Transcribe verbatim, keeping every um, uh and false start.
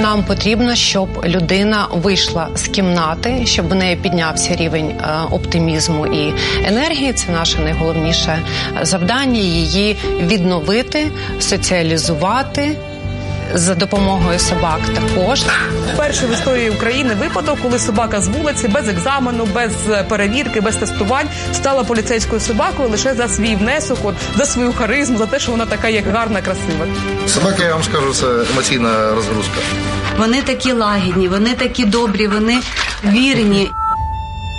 Нам потрібно, щоб людина вийшла з кімнати, щоб у неї піднявся рівень оптимізму і енергії. Це наше найголовніше завдання – її відновити, соціалізувати, за допомогою собак також. Перший в історії України випадок, коли собака з вулиці, без екзамену, без перевірки, без тестувань, стала поліцейською собакою лише за свій внесок, от, за свою харизму, за те, що вона така як гарна, красива. Собака, я вам скажу, це емоційна розгрузка. Вони такі лагідні, вони такі добрі, вони вірні.